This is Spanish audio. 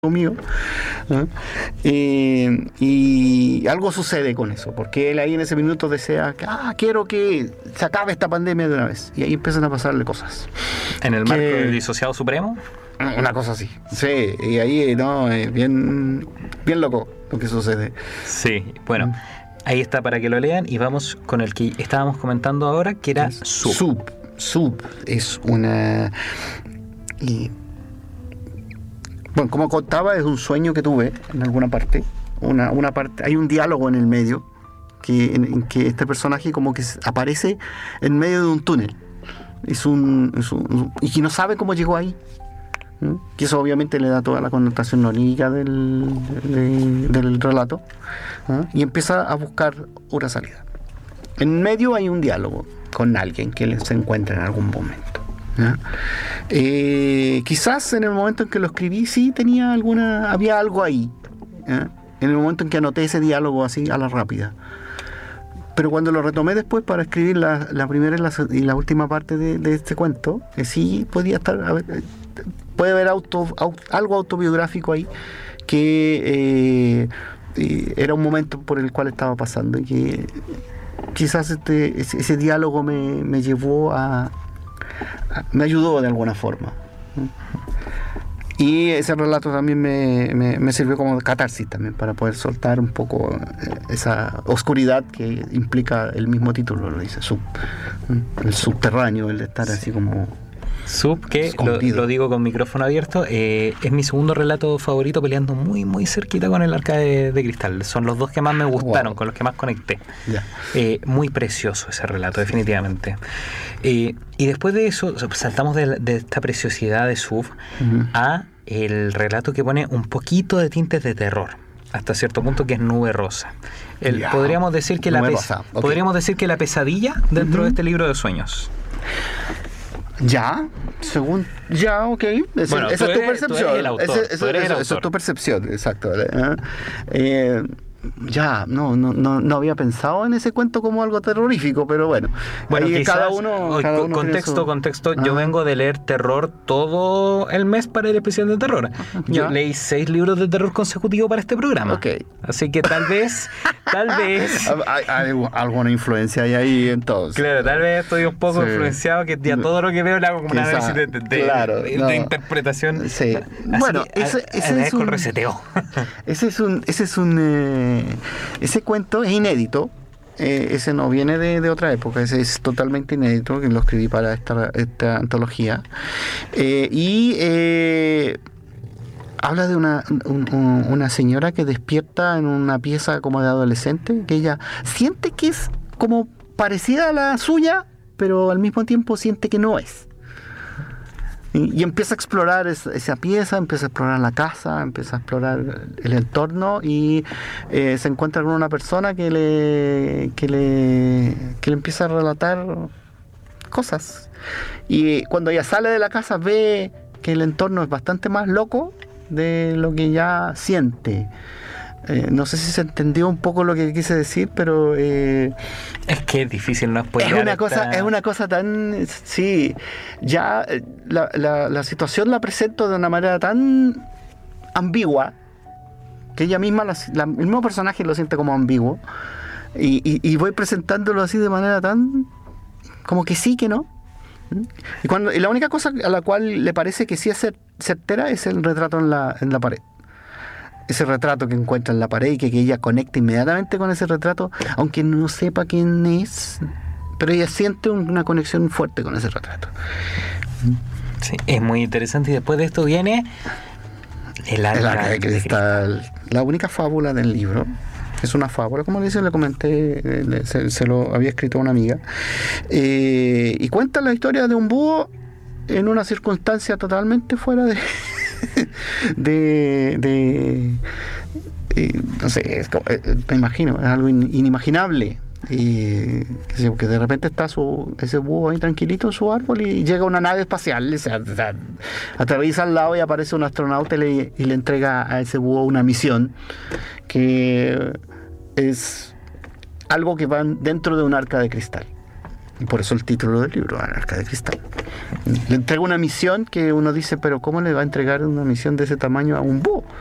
mío, ¿no? Y algo sucede con eso, porque él ahí en ese minuto desea que quiero que se acabe esta pandemia de una vez, y ahí empiezan a pasarle cosas. ¿En el marco del disociado supremo? Una cosa así, sí, y ahí no, es bien loco lo que sucede. Sí, bueno, ahí está para que lo lean, y vamos con el que estábamos comentando ahora, que era Sub. Sub es una... Bueno, como contaba, es un sueño que tuve en alguna parte. Una parte, hay un diálogo en el medio en que este personaje como que aparece en medio de un túnel. Y que no sabe cómo llegó ahí. ¿No? Que eso obviamente le da toda la connotación onírica del relato. ¿No? Y empieza a buscar una salida. En medio hay un diálogo con alguien que se encuentra en algún momento. Quizás en el momento en que lo escribí sí había algo ahí, en el momento en que anoté ese diálogo así a la rápida, pero cuando lo retomé después para escribir la primera y la última parte de este cuento, sí podía estar, puede haber algo autobiográfico ahí, que era un momento por el cual estaba pasando, y que quizás ese diálogo me llevó me ayudó de alguna forma. Y ese relato también me sirvió como catarsis también, para poder soltar un poco esa oscuridad que implica el mismo título, lo dice Sub, el subterráneo, el de estar así como Sub, que lo digo con micrófono abierto, es mi segundo relato favorito, peleando muy muy cerquita con el Arca de Cristal. Son los dos que más me gustaron, con los que más conecté. Muy precioso ese relato, definitivamente. Y después de eso saltamos de esta preciosidad de Sub a el relato que pone un poquito de tintes de terror, hasta cierto punto, que es Nube Rosa. Podríamos decir que podríamos decir que la pesadilla dentro de este libro de sueños. Ok. Esa es tu percepción. Esa es tu percepción, exacto. No había pensado en ese cuento como algo terrorífico, pero bueno ahí cada uno contexto. Yo vengo de leer terror todo el mes para el especial de terror. Yo leí 6 libros de terror consecutivos para este programa. Así que tal vez hay alguna influencia ahí en todos. Claro, tal vez estoy un poco influenciado, que ya todo lo que veo lo hago como una análisis de interpretación. Sí. Bueno, ese es un reseteo. Ese cuento es inédito. Ese no viene de otra época, ese es totalmente inédito, que lo escribí para esta antología. Habla de una señora que despierta en una pieza como de adolescente, que ella siente que es como parecida a la suya, pero al mismo tiempo siente que no es. Y empieza a explorar esa pieza, empieza a explorar la casa, empieza a explorar el entorno, y se encuentra con una persona que le empieza a relatar cosas. Y cuando ella sale de la casa ve que el entorno es bastante más loco de lo que ella siente. No sé si se entendió un poco lo que quise decir, pero es que es difícil no spoilear. Es una cosa tan... Sí, ya la situación la presento de una manera tan ambigua que ella misma, el mismo personaje lo siente como ambiguo, y voy presentándolo así de manera tan... como que sí, que no. Y la única cosa a la cual le parece que sí es certera es el retrato en la pared. Ese retrato que encuentra en la pared, y que ella conecta inmediatamente con ese retrato, aunque no sepa quién es, pero ella siente una conexión fuerte con ese retrato. Sí, es muy interesante. Y después de esto viene el Arca de Cristal, la única fábula del libro. Es una fábula, como le comenté, se lo había escrito a una amiga, y cuenta la historia de un búho en una circunstancia totalmente fuera no sé, me imagino, es algo inimaginable, que de repente está ese búho ahí tranquilito en su árbol, y llega una nave espacial, aterriza al lado, y aparece un astronauta y le entrega a ese búho una misión, que es algo que va dentro de un arca de cristal. Por eso el título del libro, Arca de Cristal. Le entrega una misión que uno dice, pero ¿cómo le va a entregar una misión de ese tamaño a un búho?